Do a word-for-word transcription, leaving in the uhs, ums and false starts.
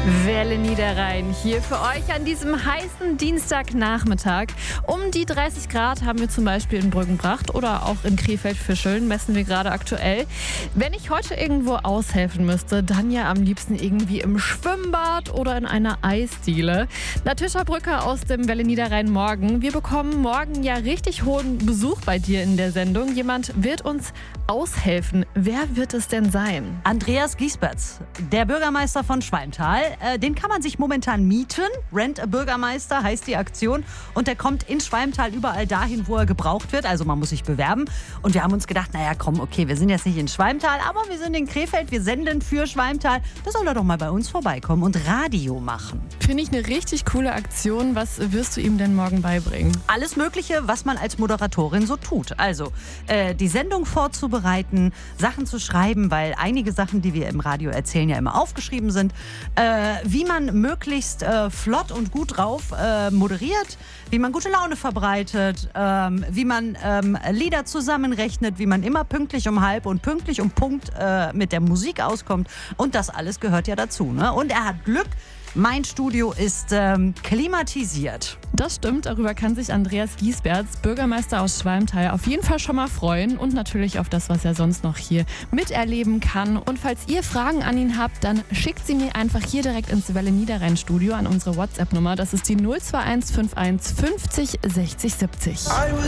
Welle Niederrhein hier für euch an diesem heißen Dienstagnachmittag. Um die dreißig Grad haben wir zum Beispiel in Brückenbracht oder auch in Krefeld-Fischeln, messen wir gerade aktuell. Wenn ich heute irgendwo aushelfen müsste, dann ja am liebsten irgendwie im Schwimmbad oder in einer Eisdiele. Natascha Brücker aus dem Welle Niederrhein Morgen. Wir bekommen morgen ja richtig hohen Besuch bei dir in der Sendung. Jemand wird uns aushelfen. Wer wird es denn sein? Andreas Giesberts, der Bürgermeister von Schwalmtal. Äh, den kann man sich momentan mieten. Rent a Bürgermeister heißt die Aktion. Und der kommt in Schwalmtal überall dahin, wo er gebraucht wird. Also man muss sich bewerben. Und wir haben uns gedacht, naja komm, okay, wir sind jetzt nicht in Schwalmtal, aber wir sind in Krefeld. Wir senden für Schwalmtal. Da soll er doch mal bei uns vorbeikommen und Radio machen. Finde ich eine richtig coole Aktion. Was wirst du ihm denn morgen beibringen? Alles Mögliche, was man als Moderatorin so tut. Also äh, die Sendung vorzubereiten, Sachen zu schreiben, weil einige Sachen, die wir im Radio erzählen, ja immer aufgeschrieben sind. Äh, wie man möglichst äh, flott und gut drauf äh, moderiert, wie man gute Laune verbreitet, ähm, wie man ähm, Lieder zusammenrechnet, wie man immer pünktlich um halb und pünktlich um Punkt äh, mit der Musik auskommt. Und das alles gehört ja dazu. Ne? Und er hat Glück. Mein Studio ist ähm, klimatisiert. Das stimmt, darüber kann sich Andreas Giesberts, Bürgermeister aus Schwalmtal, auf jeden Fall schon mal freuen und natürlich auf das, was er sonst noch hier miterleben kann. Und falls ihr Fragen an ihn habt, dann schickt sie mir einfach hier direkt ins Welle Niederrhein Studio an unsere WhatsApp-Nummer. Das ist die null zwei eins fünf eins fünfzig sechzig siebzig.